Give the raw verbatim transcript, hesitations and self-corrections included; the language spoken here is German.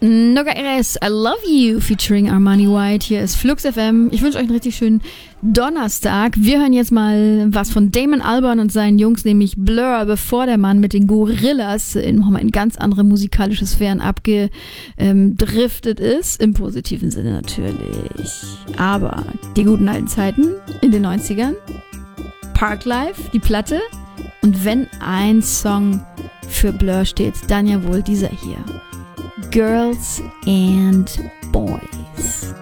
Noga Eres, I Love You featuring Armani White. Hier ist Flux F M. Ich wünsche euch einen richtig schönen Donnerstag. Wir hören jetzt mal was von Damon Albarn und seinen Jungs, nämlich Blur, bevor der Mann mit den Gorillas in nochmal in ganz andere musikalische Sphären abgedriftet ist. Im positiven Sinne natürlich. Aber die guten alten Zeiten in den neunzigern. Parklife, die Platte. Und wenn ein Song für Blur steht, dann ja wohl dieser hier. Girls and Boys.